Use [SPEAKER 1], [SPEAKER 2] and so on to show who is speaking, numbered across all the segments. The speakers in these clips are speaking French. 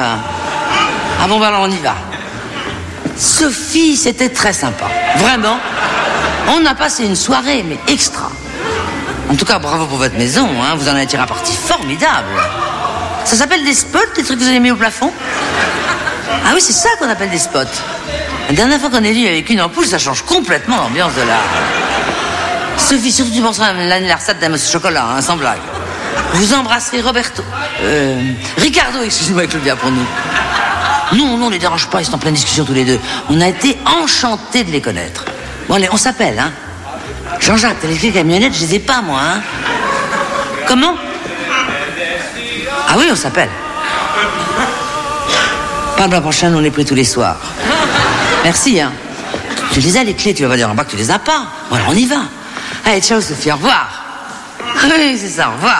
[SPEAKER 1] Ah bon, bah alors on y va. Sophie, c'était très sympa. Vraiment. On a passé une soirée, mais extra. En tout cas, bravo pour votre maison, hein. Vous en avez tiré un parti formidable. Ça s'appelle des spots, les trucs que vous avez mis au plafond? Ah oui, c'est ça qu'on appelle des spots. La dernière fois qu'on est venu avec une ampoule, ça change complètement l'ambiance de là. Sophie, surtout tu penseras à l'anniversaire d'un monsieur chocolat, hein, sans blague. Vous embrasserez Ricardo, excusez-moi, avec le bien pour nous. Non, on les dérange pas, ils sont en pleine discussion tous les deux. On a été enchantés de les connaître. Bon, allez, on s'appelle, hein. Jean-Jacques, t'as les camionnettes, je les ai pas, moi, hein. Comment? Ah oui, on s'appelle. Pas la prochaine, on les pris tous les soirs. Merci, hein. Tu les as, les clés, tu vas pas dire en bas que tu les as pas. Bon, alors on y va. Allez, ciao, Sophie, au revoir. Oui, c'est ça, au revoir.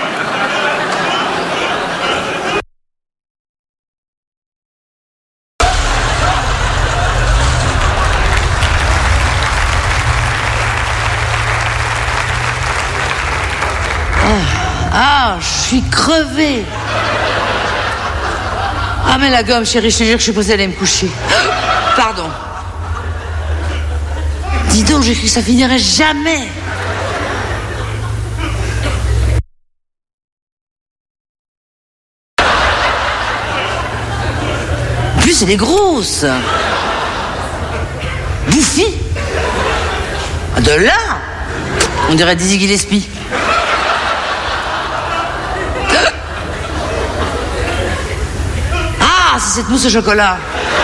[SPEAKER 1] Ah, je suis crevée. Ah, mais la gomme, chérie, je te jure que je suis posée à aller me coucher. Pardon. Dis donc, j'ai cru que ça finirait jamais. En plus, elle est grosse. Bouffie. De là, on dirait Dizzy Gillespie. Ah, c'est cette mousse au chocolat.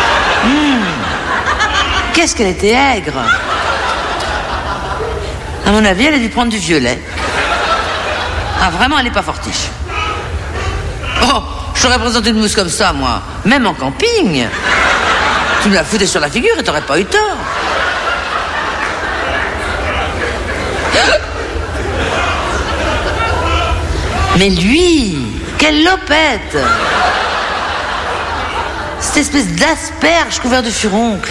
[SPEAKER 1] Qu'est-ce qu'elle était aigre. À mon avis, elle a dû prendre du violet. Ah, vraiment, elle n'est pas fortiche. Oh, je t'aurais présenté une mousse comme ça, moi. Même en camping. Tu me la foutais sur la figure et t'aurais pas eu tort. Mais lui, quelle lopette. Cette espèce d'asperge couvert de furoncle.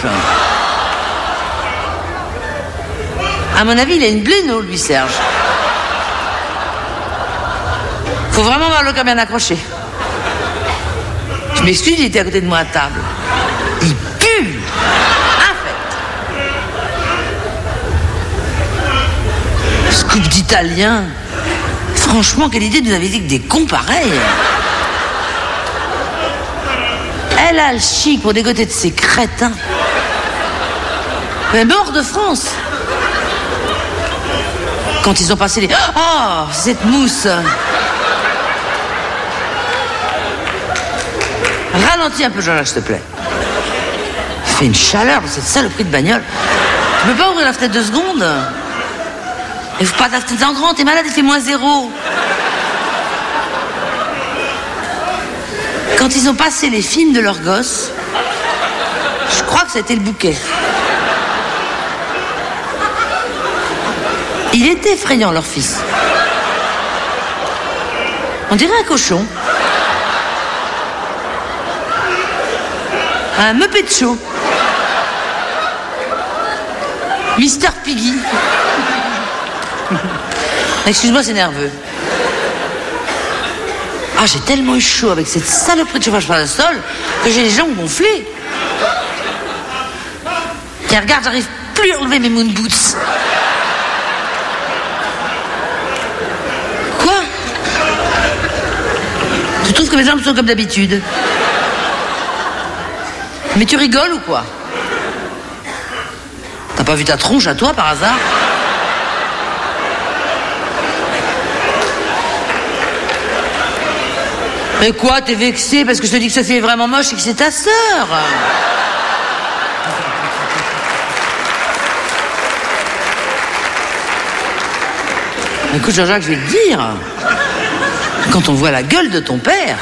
[SPEAKER 1] À mon avis, il a une bléno, lui, Serge. Faut vraiment voir le cas bien accroché. Je m'excuse, il était à côté de moi à table. Il pue. Infect. Scoop d'italien. Franchement, quelle idée de nous inviter que des cons pareils. Elle a le chic pour dégoter de ces crétins. Mais mort de France. Quand ils ont passé les... Oh, cette mousse. Ralentis un peu, Jean-Jacques, s'il te plaît. Il fait une chaleur dans cette saloperie de bagnole. Tu peux pas ouvrir la fenêtre 2 secondes? Il faut pas ta fenêtre en grand, t'es malade, il fait -0. Quand ils ont passé les films de leurs gosses, je crois que c'était le bouquet. Il était effrayant, leur fils. On dirait un cochon. Un Muppet Show. Mr. Piggy. Excuse-moi, c'est nerveux. Ah, j'ai tellement eu chaud avec cette saloperie de chauffage par le sol que j'ai les jambes gonflées. Tiens, regarde, j'arrive plus à enlever mes moon boots. Quoi? Tu trouves que mes jambes sont comme d'habitude? Mais tu rigoles ou quoi? T'as pas vu ta tronche à toi par hasard? Mais quoi, t'es vexé parce que je te dis que Sophie est vraiment moche et que c'est ta sœur? Écoute, Jean-Jacques, je vais te dire, quand on voit la gueule de ton père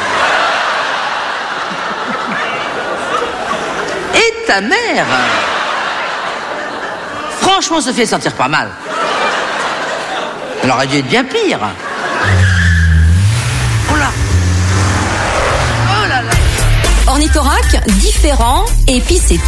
[SPEAKER 1] et ta mère, franchement, Sophie, elle s'en tire pas mal. Elle aurait dû être bien pire.
[SPEAKER 2] Ornithorac, différent, épicé.